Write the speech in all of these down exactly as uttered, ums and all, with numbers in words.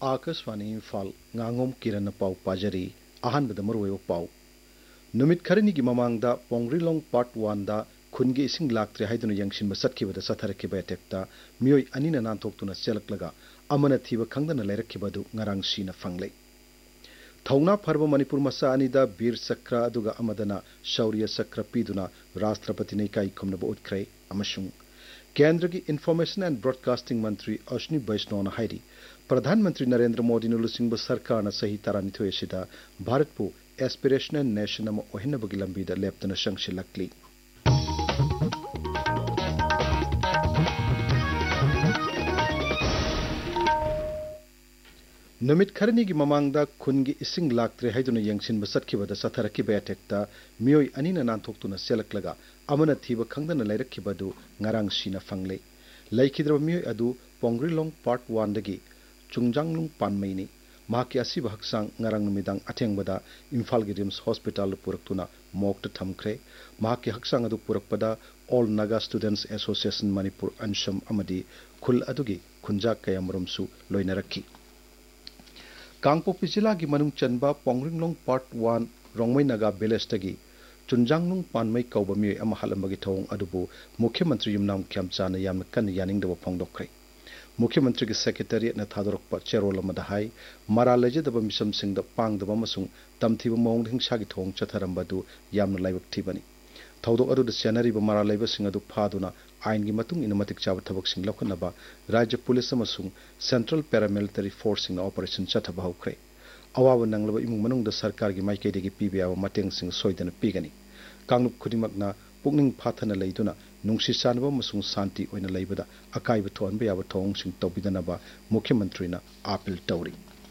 आकाशवाणी इम्फाल nganगom किरण पाउ पाजरी अहन बद मरुयो पाउ नुमित खरनी की ममांगदा पोंगरीलोंग पार्ट वन दा खुनगी इसिंग लाक्त्रे हाइदुन यंगसिन बसतखिबदा सथरखिबा एटेक्ता मियोय अनिना नानथोक्तुना सेलक्लगा अमना थीबा खंगदना लेरखिबदु ngarang सीना फंगले थौना फरब मणिपुर मसा अनिदा वीर चक्र अदुगा अमदना शौर्य चक्र पीदुना राष्ट्रपति ने काई खुमनबा उठ्खरे अमसुंग केंद्र की इन्फॉर्मेशन एंड ब्रॉडकास्टिंग मंत्री अश्विनी वैष्णव हाइरी प्रधानमंत्री नरेंद्र मोदी लुचिंब सरकार सही तरानिथोय भारत को एस्पिरेशनल नेशन ओहिनबगी लंबीद लेप्तुना संगसिलक्ली नुमित खरनी की ममांगदा खुनगी इसिंग लाक्त्रे हाइदुना यंगसिनबा सतखिबदा सथरखिबा एटेक्ता मियोय अनिना नानथोक्तुना सेलक्लगा अमना थीबा खंगदना लेरखिबदु ngarang सीना फंगले लैखिद्रब मियोय अदु पोंगरीलोंग पार्ट वन दगी चुंगजांगलुंग पानमैनी माकी असिब हक्सांग ngarang नुमिदांग अथेंगबदा इम्फाल गी रिम्स हॉस्पिटल पुरक्तुना मोक्ट थमख्रे माकी हक्सांग अदु पुरकपदा all Naga students association Manipur Ansham अमदी खुल अदुगी खुंजा कयमरुमसु लोइनरखी कांगपोपी जिला की मनुंग चनबा पोंगरीलोंग part one Rongmei Naga village दगी चुनजांगलुंग पानमई कौब मियोय अमा हलंबगी थौंग अदुबु मुख्यमंत्री युमनाम खेमचाना यामना कन यानिंगदबा फोंदोखरे मुख्यमंत्री की सेक्रेटरिएट न थादोरक्प चेरोल अमदा हाई मरा लेजदबा मिसम सिंगद पांगदबा अमसुंग तमथिबा मौंग हिंसागी थौंग चथरंबदु यामना लाइबक थीबनी थौदोक अदुद सेनरीबा मरा लेबसिंग अदु फादुना आइनगी मतुंग इन मतिक चाब थबकसिंग लौखनबा राज्य police अमसुंग central paramilitary forcing operation चथबा हौख्रे अवाब नंगलबा इमुंग मनुंग सरकार की माइकेदगी पीबे मतेंग सोयदन पीगनी कांगलुप खुदिमकना पुकनिंग फाथना लैदुना नुंगसी चानबा मसुंग शांति ओइना लैबदा अकाइब थोहनबा याबा थौंगसिंग तौबिदनबा मुख्यमंत्रीना अपील तौरी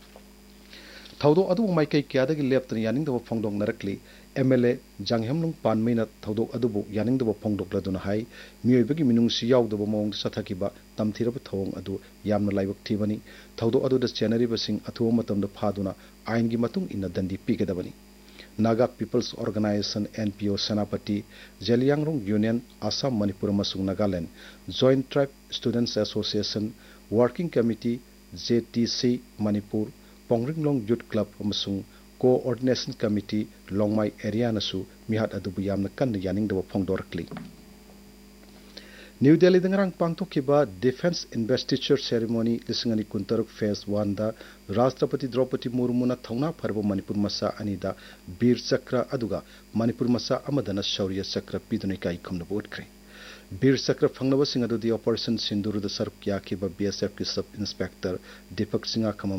थौदो अदु माइकई क्यादगी लेप्तन यानिंगदबा फोंदोंग नरकली एमएलए जांगहेमलुंग पानमैना थौदो अदुबु यानिंगदबा फोंदोक्लदुना हाई मियोयबगी मिनुंगसी यावदबा मौंग सथकिबा तमथिरबा थौंग अदु यामना लाइबक थीबनी थौदो अदुदा चेनरीबसिंग अथुवा मतमदा फादुना आइनगी मतुंग इना दंडी पीगदबनी नागा पीपल्स ऑर्गेनाइजेशन एनपीओ सेनापति Zeliangrong union Assam Manipur अमसुंग Nagaland joint tribe students association working committee JTC Manipur पोंगरीलोंग youth club अमसुंग coordination committee लोंगमाई area नसु मिहाद अदुबु यामना कन्न यानिंगदबा फोंदोरकली new Delhi दंगरांग पांगथोखिबा defence investiture ceremony लिसिंगनी कुंतरुक phase one दा राष्ट्रपति द्रौपदी मुर्मुना थौना फरब मणिपुर मसा अनिदा वीर चक्र अदुगा मणिपुर मसा अमदना शौर्य चक्र पीदुनै काई खमनबो उठख्रे वीर चक्र फंगनबसिंग अदुदी ऑपरेशन सिंदूरदा सरुक याखिबा बीएसएफ की सब इंस्पेक्टर दीपक सिंह खम